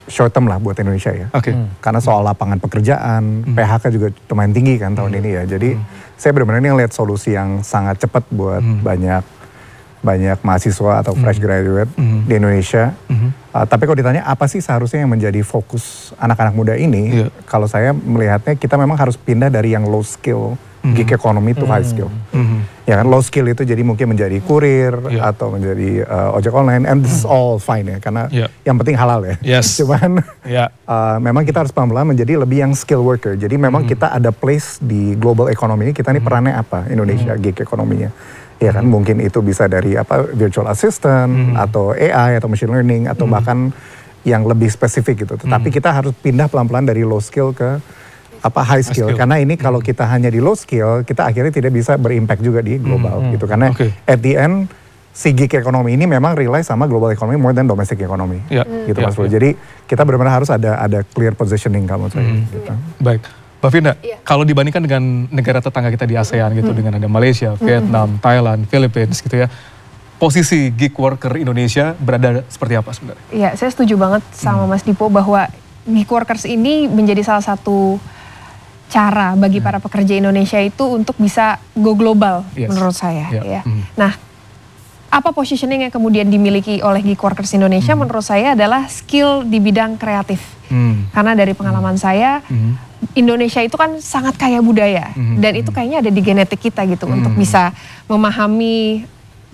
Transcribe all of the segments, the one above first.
short term lah buat Indonesia ya. Oke. Karena soal lapangan pekerjaan, PHK juga lumayan tinggi kan tahun ini ya. Jadi saya benar-benar ngeliat solusi yang sangat cepat buat banyak mahasiswa atau fresh graduate di Indonesia. Tapi kalau ditanya apa sih seharusnya yang menjadi fokus anak-anak muda ini, kalau saya melihatnya kita memang harus pindah dari yang low skill gig economy to high skill. Ya kan, low skill itu jadi mungkin menjadi kurir atau menjadi ojek online, and this is all fine ya, karena yang penting halal ya. Cuman memang kita harus pelan-pelan menjadi lebih yang skill worker. Jadi memang kita ada place di global economy ini, kita ini perannya apa Indonesia gig ekonominya. Ya kan, mungkin itu bisa dari virtual assistant atau AI atau machine learning atau bahkan yang lebih spesifik gitu. Tetapi kita harus pindah pelan-pelan dari low skill ke high skill. Karena ini kalau kita hanya di low skill, kita akhirnya tidak bisa berimpact juga di global gitu. Karena at the end si gig ekonomi ini memang rely sama global economy more than domestic economy. Gitu Mas Bro. Jadi kita benar-benar harus ada clear positioning kalau menurut saya gitu. Baik. Mbak Vinda, kalau dibandingkan dengan negara tetangga kita di ASEAN gitu, dengan ada Malaysia, Vietnam, Thailand, Philippines gitu ya, posisi gig worker Indonesia berada seperti apa sebenarnya? Iya, saya setuju banget sama Mas Dipo bahwa gig workers ini menjadi salah satu cara bagi para pekerja Indonesia itu untuk bisa go global menurut saya. Ya. Nah, apa positioning yang kemudian dimiliki oleh gig workers Indonesia menurut saya adalah skill di bidang kreatif. Karena dari pengalaman saya, Indonesia itu kan sangat kaya budaya dan itu kayaknya ada di genetik kita gitu untuk bisa memahami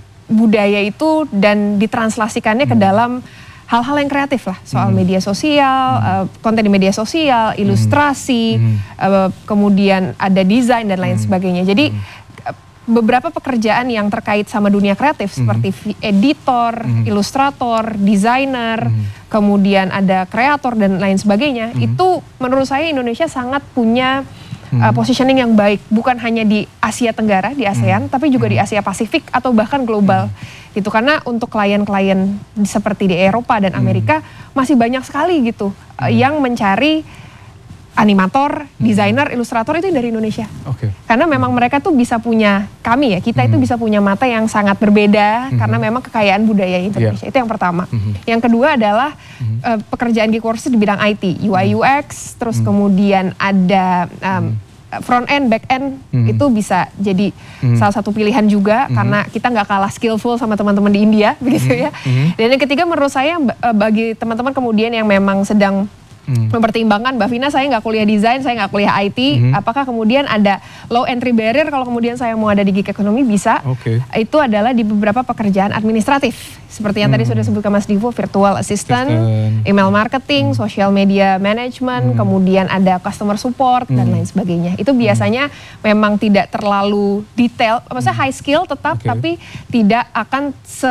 budaya itu dan ditranslasikannya ke dalam hal-hal yang kreatif lah, soal media sosial, konten di media sosial, ilustrasi, kemudian ada desain dan lain sebagainya. Jadi beberapa pekerjaan yang terkait sama dunia kreatif seperti editor, ilustrator, desainer, kemudian ada kreator dan lain sebagainya, itu menurut saya Indonesia sangat punya positioning yang baik, bukan hanya di Asia Tenggara, di ASEAN, tapi juga di Asia Pasifik atau bahkan global. Gitu, karena untuk klien-klien seperti di Eropa dan Amerika masih banyak sekali gitu yang mencari animator, desainer, ilustrator itu dari Indonesia. Karena memang mereka tuh bisa punya, kita itu bisa punya mata yang sangat berbeda karena memang kekayaan budaya Indonesia. Itu yang pertama. Yang kedua adalah pekerjaan gig workers di bidang IT, UI UX, terus kemudian ada front end, back end, itu bisa jadi salah satu pilihan juga karena kita nggak kalah skillful sama teman-teman di India, begitu ya. Dan yang ketiga menurut saya bagi teman-teman kemudian yang memang sedang mempertimbangkan, Mbak Vina saya nggak kuliah desain, saya nggak kuliah IT, apakah kemudian ada low entry barrier kalau kemudian saya mau ada di gig ekonomi bisa, itu adalah di beberapa pekerjaan administratif, seperti yang tadi sudah disebutkan Mas Divo, virtual assistant, email marketing, social media management, kemudian ada customer support dan lain sebagainya. Itu biasanya memang tidak terlalu detail, maksudnya high skill tetap, tapi tidak akan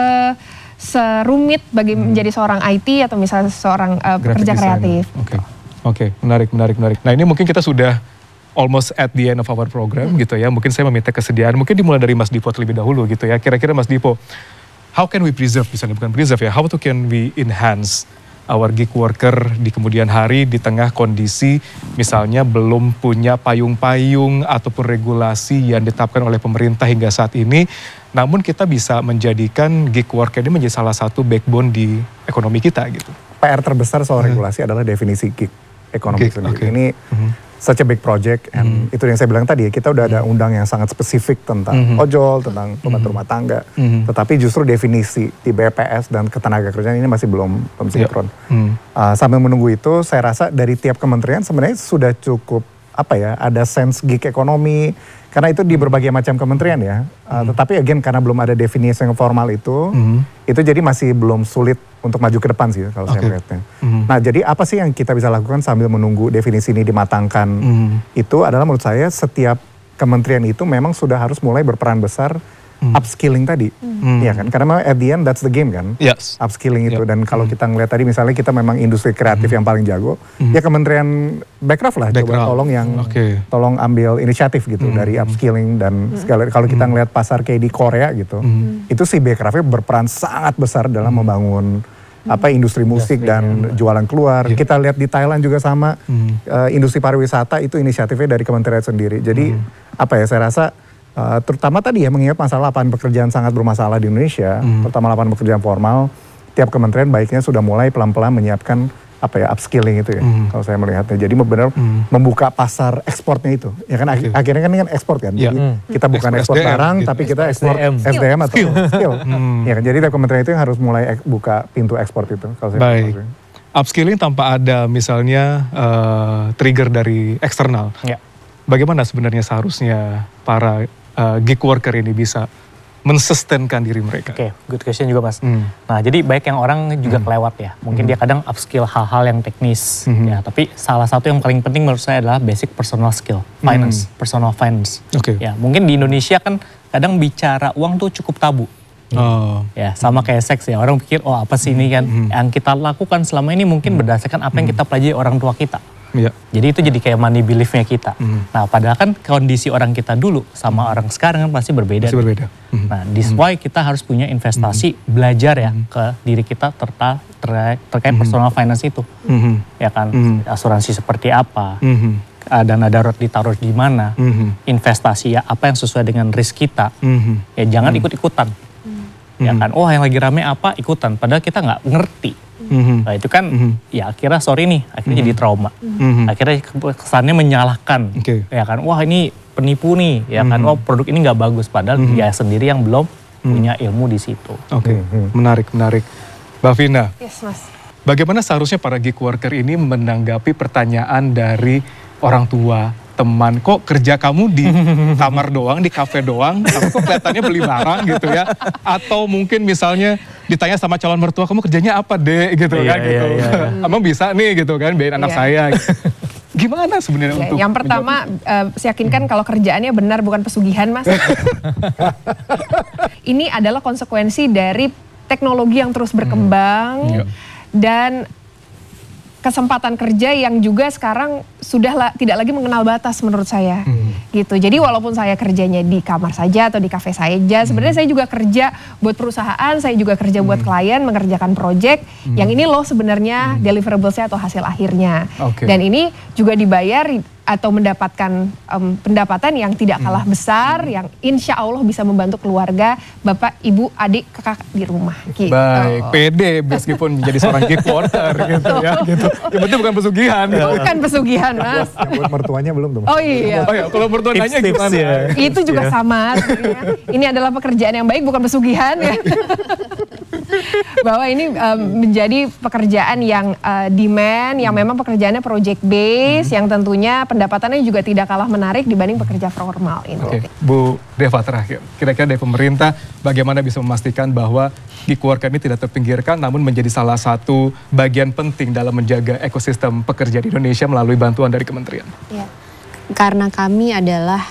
serumit bagi menjadi seorang IT atau misalnya seorang pekerja kreatif. Oke, menarik. Nah ini mungkin kita sudah almost at the end of our program gitu ya. Mungkin saya meminta kesediaan, mungkin dimulai dari Mas Dipo terlebih dahulu gitu ya. Kira-kira Mas Dipo, how can we preserve, misalnya bukan preserve ya, how can we enhance our gig worker di kemudian hari di tengah kondisi misalnya belum punya payung-payung ataupun regulasi yang ditetapkan oleh pemerintah hingga saat ini, namun kita bisa menjadikan gig worker ini menjadi salah satu backbone di ekonomi kita gitu. PR terbesar soal regulasi adalah definisi gig ekonomi sendiri. Ini such a big project, and itu yang saya bilang tadi, kita udah ada undang yang sangat spesifik tentang ojol, tentang pembantu rumah tangga, tetapi justru definisi di BPS dan ketenagakerjaan ini masih belum sinkron. Sambil menunggu itu, saya rasa dari tiap kementerian sebenarnya sudah cukup ada sense gig ekonomi, karena itu di berbagai macam kementerian ya. Tetapi again karena belum ada definisi yang formal itu jadi masih belum sulit untuk maju ke depan sih kalau saya melihatnya. Nah jadi apa sih yang kita bisa lakukan sambil menunggu definisi ini dimatangkan? Itu adalah menurut saya setiap kementerian itu memang sudah harus mulai berperan besar upskilling tadi, ya kan? Karena memang at the end that's the game kan, upskilling itu. Dan kalau kita ngeliat tadi misalnya kita memang industri kreatif yang paling jago, ya Kementerian Backcraft lah, coba tolong ambil inisiatif gitu dari upskilling dan segala. Kalau kita ngeliat pasar kayak di Korea gitu, itu si Backcraftnya berperan sangat besar dalam membangun industri musik dan jualan keluar. Kita lihat di Thailand juga sama, industri pariwisata itu inisiatifnya dari kementerian sendiri. Jadi saya rasa terutama tadi ya mengingat masalah lapangan pekerjaan sangat bermasalah di Indonesia, terutama lapangan pekerjaan formal, tiap kementerian baiknya sudah mulai pelan-pelan menyiapkan upskilling itu ya, kalau saya melihatnya. Jadi benar membuka pasar ekspornya itu. Ya kan akhirnya kan ekspor kan. Jadi kita bukan ekspor barang, tapi kita ekspor SDM atau skill. Ya kan, jadi kementerian itu yang harus mulai buka pintu ekspor itu. Kalau saya baik. Upskilling tanpa ada misalnya trigger dari eksternal. Bagaimana sebenarnya seharusnya para gig worker ini bisa mensustainkan diri mereka? Oke, good question juga Mas. Nah, jadi baik yang orang juga kelewat ya. Mungkin dia kadang upskill hal-hal yang teknis ya, tapi salah satu yang paling penting menurut saya adalah basic personal skill, finance, personal finance. Ya, mungkin di Indonesia kan kadang bicara uang tuh cukup tabu. Ya, sama kayak seks ya. Orang pikir, oh apa sih ini kan? Yang kita lakukan selama ini mungkin berdasarkan apa yang kita pelajari orang tua kita. Jadi itu jadi kayak money belief-nya kita. Nah, padahal kan kondisi orang kita dulu sama orang sekarang kan pasti berbeda. Nah, this why kita harus punya investasi, belajar ya ke diri kita terkait personal finance itu. Ya kan, asuransi seperti apa, dana darurat ditaruh di mana, investasi ya apa yang sesuai dengan risk kita. Ya jangan ikut-ikutan. Ya kan, oh yang lagi rame apa ikutan, padahal kita nggak ngerti. Nah itu kan ya akhirnya jadi trauma. Akhirnya kesannya menyalahkan. Ya kan, wah ini penipu nih, ya kan, oh produk ini nggak bagus, padahal dia sendiri yang belum punya ilmu di situ. Menarik. Mbak Vina, yes, Mas. Bagaimana seharusnya para gig worker ini menanggapi pertanyaan dari orang tua, teman, kok kerja kamu di kamar doang, di kafe doang, tapi kok kelihatannya beli barang gitu ya? Atau mungkin misalnya ditanya sama calon mertua, kamu kerjanya apa dek gitu kan gitu. Emang bisa nih gitu kan, biayain anak saya. Gimana sebenarnya untuk yang pertama yakinkan kalau kerjaannya benar bukan pesugihan Mas. Ini adalah konsekuensi dari teknologi yang terus berkembang dan kesempatan kerja yang juga sekarang sudah tidak lagi mengenal batas menurut saya gitu. Jadi walaupun saya kerjanya di kamar saja atau di kafe saja, sebenarnya saya juga kerja buat perusahaan, saya juga kerja buat klien, mengerjakan project yang ini loh sebenarnya deliverablesnya atau hasil akhirnya. Dan ini juga dibayar atau mendapatkan pendapatan yang tidak kalah besar, yang insya Allah bisa membantu keluarga, bapak, ibu, adik, kakak di rumah. Gitu. Baik, pede meskipun menjadi seorang gig worker gitu ya. Gitu. Yang penting bukan pesugihan. Bukan pesugihan Mas. Yang buat mertuanya belum tuh Mas. Oh iya. Kalau mertua nanya gimana? Itu juga sama sebenarnya. Ini adalah pekerjaan yang baik, bukan pesugihan ya. Bahwa ini menjadi pekerjaan yang demand, yang memang pekerjaannya project base, yang tentunya pendapatannya juga tidak kalah menarik dibanding pekerja formal ini. Bu Deva terakhir, kira-kira dari pemerintah bagaimana bisa memastikan bahwa gig worker ini tidak terpinggirkan namun menjadi salah satu bagian penting dalam menjaga ekosistem pekerja di Indonesia melalui bantuan dari kementerian? Ya, karena kami adalah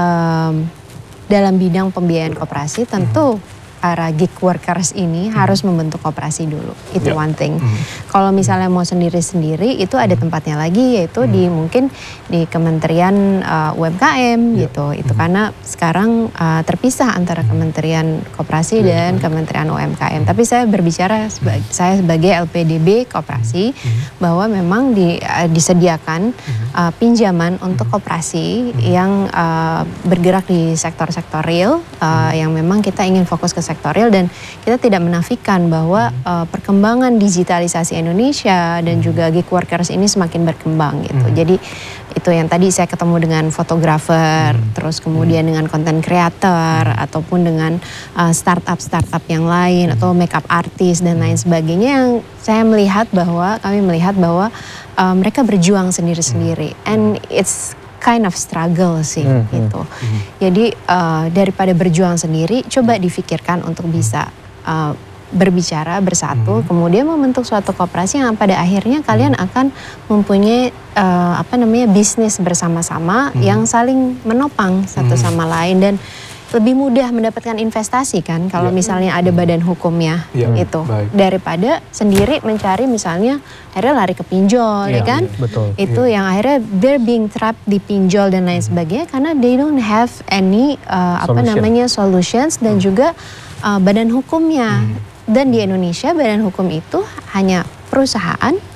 dalam bidang pembiayaan koperasi, tentu para gig workers ini harus membentuk koperasi dulu. Itu one thing. Kalau misalnya mau sendiri-sendiri itu ada tempatnya lagi, yaitu di mungkin di Kementerian UMKM gitu. Itu karena sekarang terpisah antara Kementerian Koperasi dan Kementerian UMKM. Tapi saya berbicara saya sebagai LPDB koperasi bahwa memang disediakan pinjaman untuk koperasi yang bergerak di sektor-sektor real yang memang kita ingin fokus ke sektor real, dan kita tidak menafikan bahwa perkembangan digitalisasi Indonesia dan juga gig workers ini semakin berkembang gitu. Jadi itu yang tadi saya ketemu dengan fotografer, terus kemudian dengan content creator, ataupun dengan startup yang lain, atau makeup artist dan lain sebagainya, yang saya melihat bahwa kami melihat bahwa mereka berjuang sendiri-sendiri, and it's kind of struggle sih gitu. Jadi daripada berjuang sendiri, coba difikirkan untuk bisa berbicara bersatu, kemudian membentuk suatu koperasi yang pada akhirnya kalian akan mempunyai bisnis bersama-sama yang saling menopang satu sama lain, dan lebih mudah mendapatkan investasi kan kalau misalnya ada badan hukumnya itu, daripada sendiri mencari misalnya akhirnya lari ke pinjol ya kan. Itu yang akhirnya they're being trapped di pinjol dan lain sebagainya karena they don't have any solutions dan juga badan hukumnya. Dan di Indonesia badan hukum itu hanya perusahaan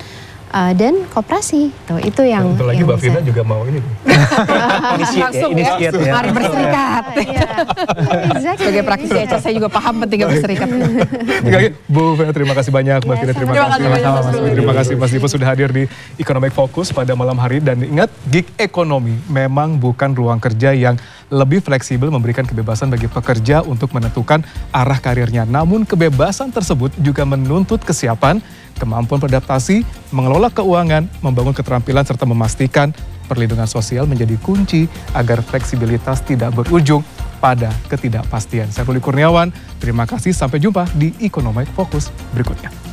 dan koperasi. Tuh, itu yang bentar lagi Mbak Vina juga mau ini. Inisiat ya. Mari berserikat. Exactly. Sebagai praktisi HR saya juga paham pentingnya berserikat. Bu Vina terima kasih banyak, Mbak Vina terima kasih. Terima kasih Mas Dipo sudah hadir di Economic Focus pada malam hari. Dan ingat, gig ekonomi memang bukan ruang kerja yang lebih fleksibel memberikan kebebasan bagi pekerja untuk menentukan arah karirnya. Namun kebebasan tersebut juga menuntut kesiapan, kemampuan beradaptasi, mengelola keuangan, membangun keterampilan, serta memastikan perlindungan sosial menjadi kunci agar fleksibilitas tidak berujung pada ketidakpastian. Saya Ruli Kurniawan, terima kasih, sampai jumpa di Economic Focus berikutnya.